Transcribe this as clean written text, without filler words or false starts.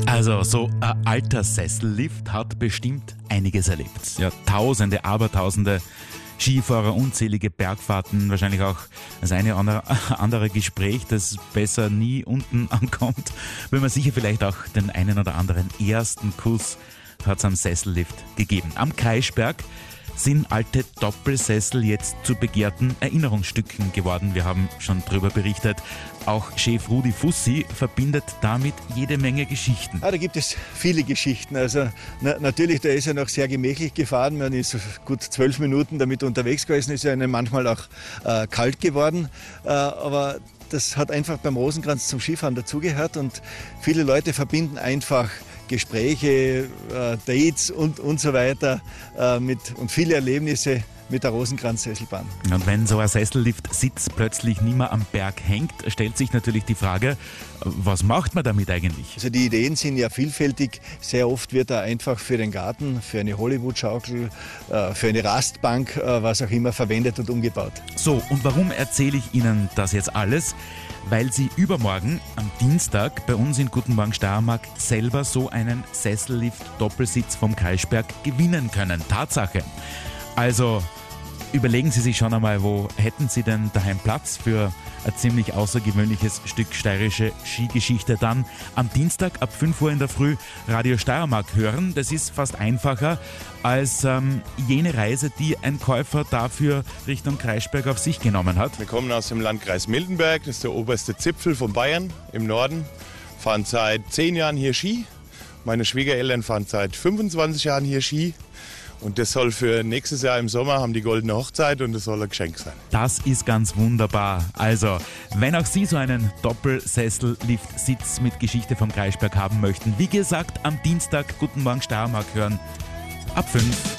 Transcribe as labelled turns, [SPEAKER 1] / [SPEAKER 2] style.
[SPEAKER 1] Also so ein alter Sessellift hat bestimmt einiges erlebt. Ja, Tausende, Abertausende Skifahrer, unzählige Bergfahrten, wahrscheinlich auch das eine oder andere Gespräch, das besser nie unten ankommt, wenn man sicher vielleicht auch den einen oder anderen ersten Kuss hat es am Sessellift gegeben. Am Kreischberg sind alte Doppelsessel jetzt zu begehrten Erinnerungsstücken geworden. Wir haben schon drüber berichtet. Auch Chef Rudi Fussi verbindet damit jede Menge Geschichten.
[SPEAKER 2] Da gibt es viele Geschichten. Also natürlich, da ist er noch sehr gemächlich gefahren. Man ist gut 12 Minuten damit unterwegs gewesen, ist ja einem manchmal auch kalt geworden. Aber das hat einfach beim Rosenkranz zum Skifahren dazugehört und viele Leute verbinden einfach Gespräche, Dates und so weiter und viele Erlebnisse mit der Rosenkranz-Sesselbahn.
[SPEAKER 1] Und wenn so ein Sessellift-Sitz plötzlich nicht mehr am Berg hängt, stellt sich natürlich die Frage, was macht man damit eigentlich?
[SPEAKER 2] Also die Ideen sind ja vielfältig. Sehr oft wird er einfach für den Garten, für eine Hollywood-Schaukel, für eine Rastbank, was auch immer, verwendet und umgebaut.
[SPEAKER 1] So, und warum erzähle ich Ihnen das jetzt alles? Weil Sie übermorgen am Dienstag bei uns in Guten Morgen Steiermark selber so einen Sessellift-Doppelsitz vom Kreischberg gewinnen können. Tatsache. Also überlegen Sie sich schon einmal, wo hätten Sie denn daheim Platz für ein ziemlich außergewöhnliches Stück steirische Skigeschichte. Dann am Dienstag ab 5 Uhr in der Früh Radio Steiermark hören. Das ist fast einfacher als jene Reise, die ein Käufer dafür Richtung Kreischberg auf sich genommen hat.
[SPEAKER 3] Wir kommen aus dem Landkreis Miltenberg, das ist der oberste Zipfel von Bayern im Norden. Fahren seit 10 Jahren hier Ski. Meine Schwiegereltern fahren seit 25 Jahren hier Ski. Und das soll für nächstes Jahr im Sommer, haben die goldene Hochzeit und das soll ein Geschenk sein.
[SPEAKER 1] Das ist ganz wunderbar. Also, wenn auch Sie so einen Doppelsessel-Lift-Sitz mit Geschichte vom Kreischberg haben möchten, wie gesagt, am Dienstag Guten Morgen Steiermark hören, ab 5.